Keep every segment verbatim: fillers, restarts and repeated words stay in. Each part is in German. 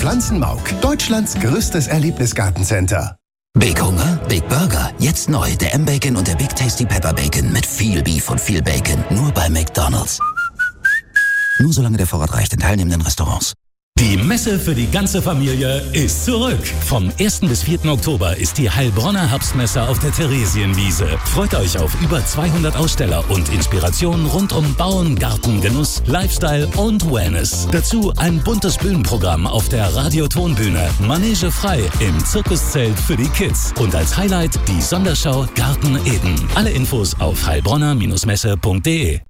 Schanzenmauk, Deutschlands größtes Erlebnisgartencenter. Big Hunger, Big Burger. Jetzt neu der M-Bacon und der Big Tasty Pepper Bacon mit viel Beef und viel Bacon. Nur bei McDonald's. Nur solange der Vorrat reicht in teilnehmenden Restaurants. Die Messe für die ganze Familie ist zurück. Vom ersten bis vierten Oktober ist die Heilbronner Herbstmesse auf der Theresienwiese. Freut euch auf über zweihundert Aussteller und Inspirationen rund um Bauen, Garten, Genuss, Lifestyle und Wellness. Dazu ein buntes Bühnenprogramm auf der Radiotonbühne. Manege frei im Zirkuszelt für die Kids. Und als Highlight die Sonderschau Garten Eden. Alle Infos auf heilbronner Messe punkt de.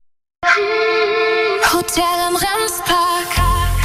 Hotel am Remspark.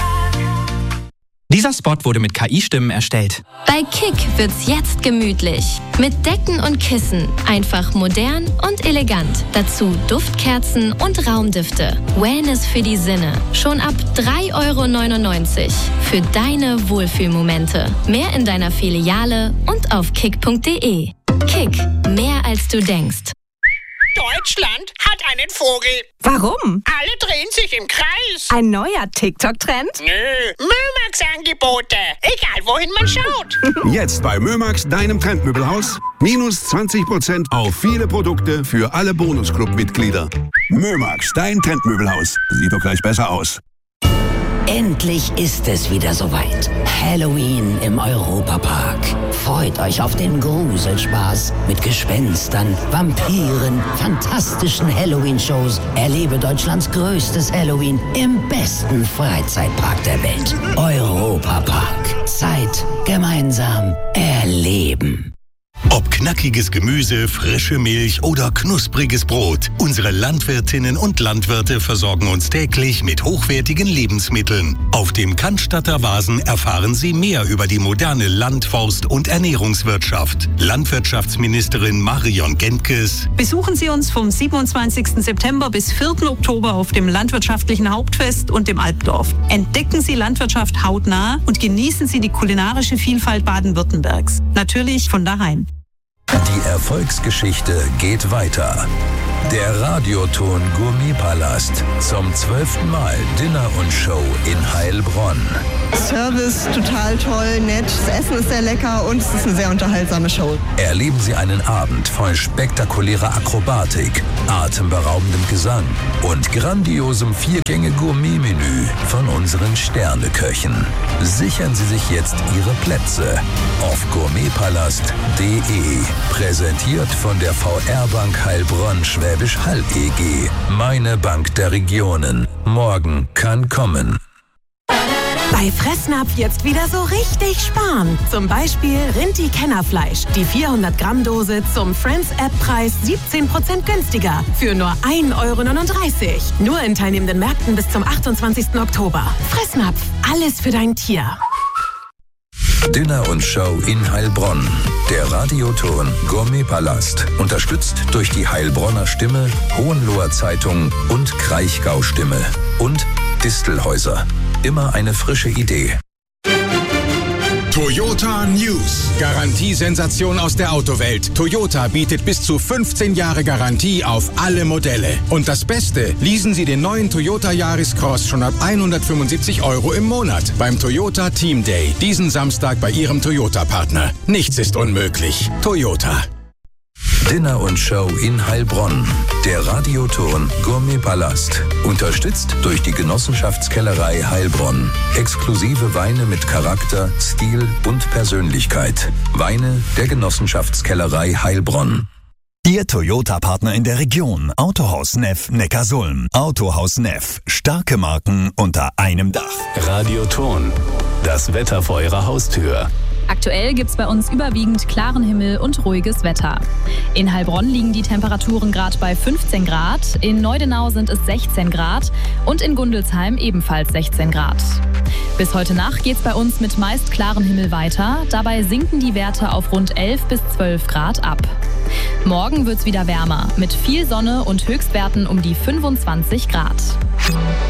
Dieser Spot wurde mit K I-Stimmen erstellt. Bei Kick wird's jetzt gemütlich. Mit Decken und Kissen. Einfach modern und elegant. Dazu Duftkerzen und Raumdüfte. Wellness für die Sinne. Schon ab drei Euro neunundneunzig. Für deine Wohlfühlmomente. Mehr in deiner Filiale und auf kick punkt de. Kick. Mehr als du denkst. Deutschland hat einen Vogel. Warum? Alle drehen sich im Kreis. Ein neuer TikTok-Trend? Nö, Mömax-Angebote. Egal, wohin man schaut. Jetzt bei Mömax, deinem Trendmöbelhaus. Minus zwanzig Prozent auf viele Produkte für alle Bonusclub-Mitglieder. Mömax, dein Trendmöbelhaus. Sieht doch gleich besser aus. Endlich ist es wieder soweit. Halloween im Europapark. Freut euch auf den Gruselspaß mit Gespenstern, Vampiren, fantastischen Halloween-Shows. Erlebe Deutschlands größtes Halloween im besten Freizeitpark der Welt. Europapark. Zeit gemeinsam erleben. Ob knackiges Gemüse, frische Milch oder knuspriges Brot, unsere Landwirtinnen und Landwirte versorgen uns täglich mit hochwertigen Lebensmitteln. Auf dem Cannstatter Vasen erfahren Sie mehr über die moderne Land-, Forst- und Ernährungswirtschaft. Landwirtschaftsministerin Marion Gentges. Besuchen Sie uns vom siebenundzwanzigsten September bis vierten Oktober auf dem Landwirtschaftlichen Hauptfest und dem Alpdorf. Entdecken Sie Landwirtschaft hautnah und genießen Sie die kulinarische Vielfalt Baden-Württembergs. Natürlich von daheim. Die Erfolgsgeschichte geht weiter. Der Radioton Gourmetpalast. Zum zwölften Mal Dinner und Show in Heilbronn. Service total toll, nett, das Essen ist sehr lecker und es ist eine sehr unterhaltsame Show. Erleben Sie einen Abend voll spektakulärer Akrobatik, atemberaubendem Gesang und grandiosem Viergänge-Gourmet-Menü von unseren Sterneköchen. Sichern Sie sich jetzt Ihre Plätze auf gourmetpalast punkt de. Präsentiert von der V R-Bank Heilbronn Schwäbisch Hall E G. Meine Bank der Regionen. Morgen kann kommen. Bei Fressnapf jetzt wieder so richtig sparen. Zum Beispiel Rinti-Kennerfleisch. Die vierhundert Gramm Dose zum Friends-App-Preis siebzehn Prozent günstiger. Für nur ein Euro neununddreißig. Nur in teilnehmenden Märkten bis zum achtundzwanzigsten Oktober. Fressnapf. Alles für dein Tier. Dinner und Show in Heilbronn. Der Radioton Gourmetpalast. Unterstützt durch die Heilbronner Stimme, Hohenloher Zeitung und Kraichgau Stimme. Und Distelhäuser. Immer eine frische Idee. Toyota News. Garantiesensation aus der Autowelt. Toyota bietet bis zu fünfzehn Jahre Garantie auf alle Modelle. Und das Beste, leasen Sie den neuen Toyota Yaris Cross schon ab hundertfünfundsiebzig Euro im Monat beim Toyota Team Day. Diesen Samstag bei Ihrem Toyota-Partner. Nichts ist unmöglich. Toyota. Dinner und Show in Heilbronn. Der Radioton Gourmetpalast. Unterstützt durch die Genossenschaftskellerei Heilbronn. Exklusive Weine mit Charakter, Stil und Persönlichkeit. Weine der Genossenschaftskellerei Heilbronn. Ihr Toyota-Partner in der Region. Autohaus Neff Neckarsulm. Autohaus Neff. Starke Marken unter einem Dach. Radioton. Das Wetter vor Ihrer Haustür. Aktuell gibt's bei uns überwiegend klaren Himmel und ruhiges Wetter. In Heilbronn liegen die Temperaturen gerade bei fünfzehn Grad, in Neudenau sind es sechzehn Grad und in Gundelsheim ebenfalls sechzehn Grad. Bis heute Nacht geht's bei uns mit meist klarem Himmel weiter, dabei sinken die Werte auf rund elf bis zwölf Grad ab. Morgen wird's wieder wärmer, mit viel Sonne und Höchstwerten um die fünfundzwanzig Grad.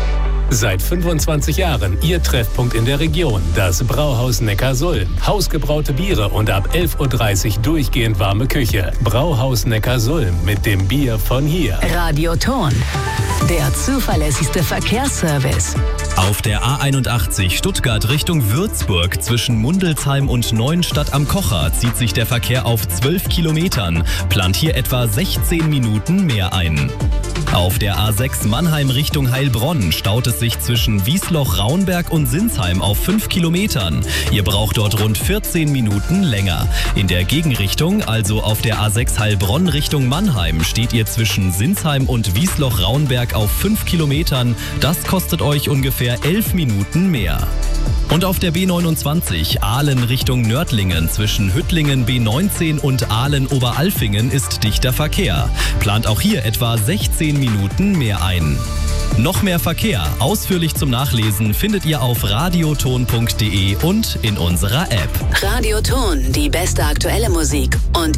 Seit fünfundzwanzig Jahren Ihr Treffpunkt in der Region, das Brauhaus Neckarsulm. Hausgebraute Biere und ab elf Uhr dreißig durchgehend warme Küche. Brauhaus Neckarsulm mit dem Bier von hier. Radioton, der zuverlässigste Verkehrsservice. Auf der A einundachtzig Stuttgart Richtung Würzburg zwischen Mundelsheim und Neuenstadt am Kocher zieht sich der Verkehr auf zwölf Kilometern. Plant hier etwa sechzehn Minuten mehr ein. Auf der A sechs Mannheim Richtung Heilbronn staut es sich zwischen Wiesloch-Raunberg und Sinsheim auf fünf Kilometern. Ihr braucht dort rund vierzehn Minuten länger. In der Gegenrichtung, also auf der A sechs Heilbronn Richtung Mannheim, steht ihr zwischen Sinsheim und Wiesloch-Raunberg auf fünf Kilometern. Das kostet euch ungefähr elf Minuten mehr. Und auf der B neunundzwanzig Ahlen Richtung Nördlingen zwischen Hüttlingen B neunzehn und Ahlen-Oberalfingen ist dichter Verkehr. Plant auch hier etwa sechzehn Minuten mehr ein. Noch mehr Verkehr, ausführlich zum Nachlesen, findet ihr auf radioton punkt de und in unserer App. Radioton, die beste aktuelle Musik und